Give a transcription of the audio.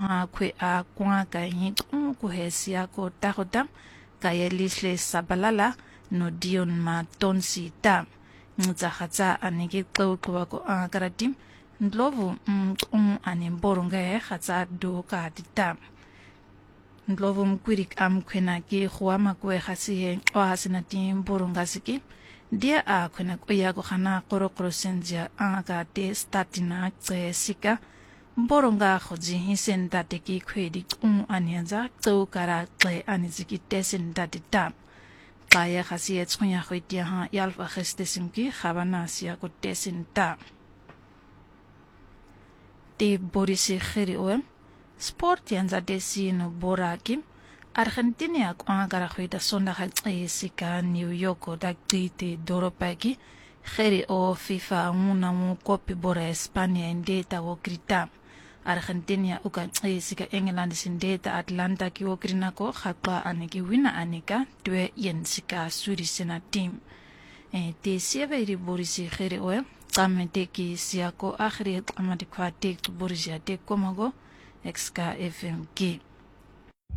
kwe a kwa ka yin ku hesia ko takota ka yelisle sabalala no dion ma tonsi ta nza khatsa aniki qeqwa ko karatim ndlovu animboronga khatsa do ka ditam ndlovu mkwirik kwena ki khwama kwe khasi o hasina tim boronga siki dia a kwena koya ko khana korokoro senja ka te statina sika boronga khoji hisen date ki khwedi anianza qeukara qe aniziki tesen date tam kaya khasi etsunya khwitia ha yalfa khestesimki khabana sia ko tesen tam te borisi khiri o sport yanza desi no boraki Argentina kwa gara khwita sonda sika New York da tite doropaki khiri o FIFA muna mu kopi bora Espanya indeta wo krita Argentina uka sika England sindeta Atlanta ki wo krina ko khaqwa aniki wina anika twe yen sika surisena team te sieveri borisi khiri o tamete ki siako akhri amadi kwate borisi ate komago XK FM ki